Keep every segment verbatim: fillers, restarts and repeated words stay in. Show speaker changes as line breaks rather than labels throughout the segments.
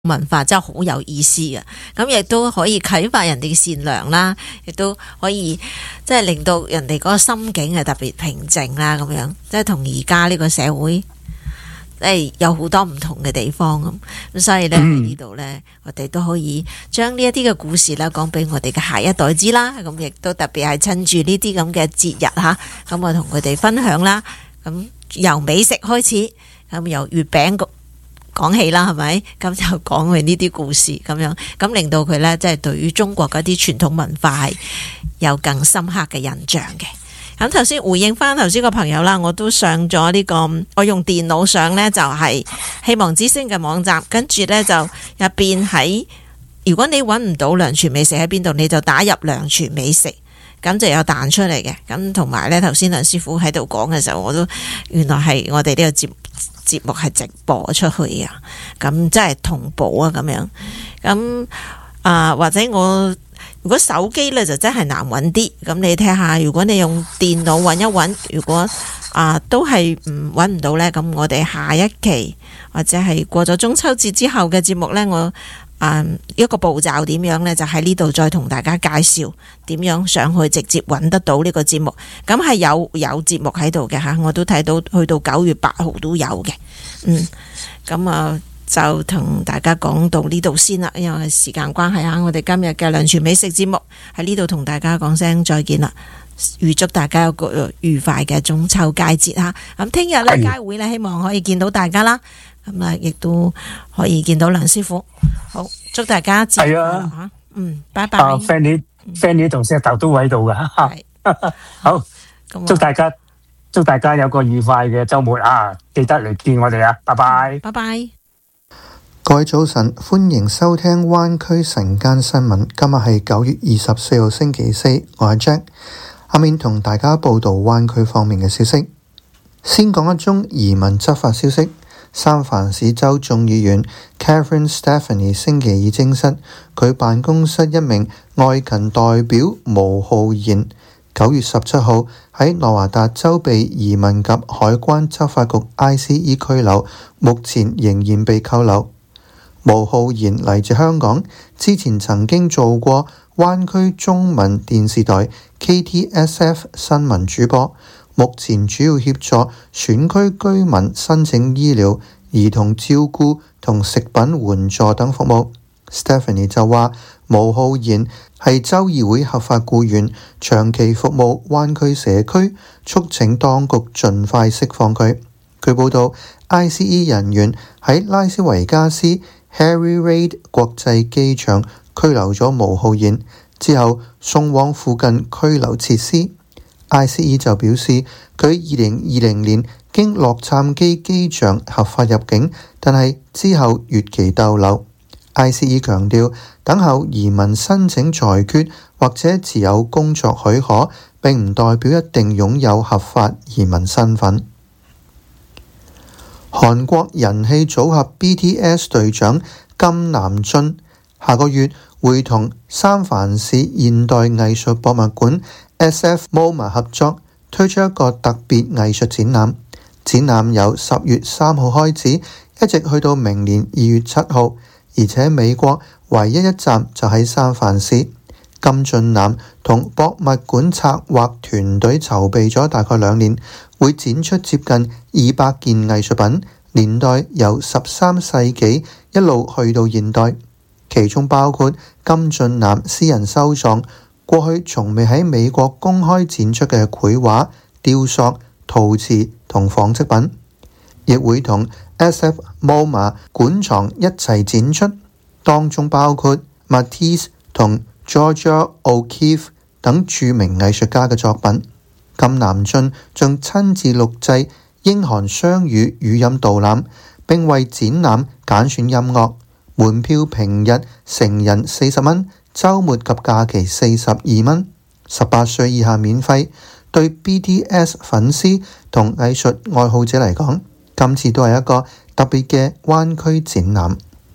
文化真係好有意思嘅，咁亦都可以啟發人哋嘅善良啦，亦都可以即係令到人哋嗰個心境係特別平靜啦，咁樣即係同而家呢個社會即係有好多唔同嘅地方咁，咁所以呢，喺呢度呢，我哋都可以將呢一啲嘅故事啦講俾我哋嘅下一代知啦，咁亦都特別係趁住呢啲咁嘅節日吓，咁我同佢哋分享啦，咁由美食開始，咁由月餅講起啦，係咪？咁就講佢呢啲故事咁樣，咁令到佢呢，即係對於中國嗰啲傳統文化係有更深刻嘅印象嘅。咁頭先回應翻頭先個朋友啦，我都上咗呢個，我用電腦上呢，就係希望之星嘅網站，跟住呢，就入邊喺，如果你揾唔到梁廚美食喺邊度，你就打入梁廚美食，咁就有彈出嚟嘅。咁同埋呢，頭先梁師傅喺度講嘅時候，我都原來係我哋呢個節節目係直播出去啊，咁即係同步啊，咁樣咁啊，或者我如果手機呢就真係難揾啲，咁你睇下，如果你用電腦揾一揾，如果啊都係唔揾唔到呢，咁我哋下一期或者係過咗中秋節之後嘅節目呢，我啊一個步驟點樣呢，就喺呢度再同大家介紹點樣上去直接揾得到呢個節目，咁係有有節目喺度嘅吓，我都睇到去到九月八號都有嘅，嗯，咁啊就同大家講到呢度先啦，因為時間關係啊，我哋今日嘅梁廚美食節目喺呢度同大家講聲再見啦，預祝大家有個愉快嘅中秋佳節吓，咁聽日呢，街會呢，希望可以見到大家啦，咁啊亦都可以見到梁師傅，好，祝大家節日快樂吓，嗯，拜拜。
啊 Fanny Fanny 同石頭都喺度噶，好，祝大家祝大家有個愉快嘅週末啊！記得嚟見我哋啊，拜拜，
拜拜。
各位早晨，歡迎收聽灣區晨間新聞。今日係九月二十四號星期四，我係 Jack， 下面同大家報道灣區方面嘅消息。先講一宗移民執法消息。三藩市州眾議員 Catherine Stefani 星期二證實，佢辦公室一名外勤代表毛浩然九月十七號喺內華達州被移民及海關執法局 I C E 拘留，目前仍然被扣留。毛浩然嚟自香港，之前曾經做過灣區中文電視台 K T S F 新聞主播，目前主要協助選區居民申請醫療、兒童照顧同食品援助等服務。Stephanie 就話，毛浩然係州議會合法僱員，長期服務灣區社區，促請當局盡快釋放佢。據報道 I C E 人員喺拉斯維加斯 Harry Reid 國際機場拘留咗毛浩然，之後送往附近拘留設施。I C E 就表示，佢二零二零年經洛杉磯機場合法入境，但係之後越期逗留。I C E 強調，等候移民申請裁決或者持有工作許可，並唔代表一定擁有合法移民身份。韓國人氣組合 B T S 隊長金南俊下個月會同三藩市現代藝術博物館 S F MoMA 合作推出一個特別藝術展覽，展覽由十月三號開始，一直去到明年二月七號，而且美國唯一一站就喺三藩市。金俊男同博物館策劃團隊籌備咗大概兩年，會展出接近二百件藝術品，年代由十三世紀一路去到現代，其中包括金俊男私人收藏，過去從未喺美國公開展出嘅繪畫、雕塑、陶瓷同紡織品，亦會同 S F MoMA 館藏一齊展出，當中包括 Matisse 同 Georgia O'Keeffe 等著名藝術家嘅作品。金南俊仲親自錄製英韓雙語語音導覽，並為展覽揀選音樂。門票平日成人四十蚊，週末及假期四十二蚊，十八歲以下免費。對 B T S 粉絲同藝術愛好者嚟講，今次都係一個特別嘅灣區展覽。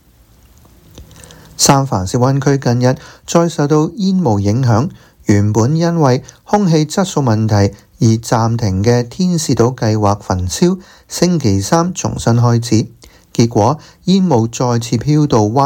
三藩市灣區近日再受到煙霧影響，原本因為空氣質素問題而暫停嘅天使島計劃焚燒，星期三重新開始。 結果煙霧再次飄到灣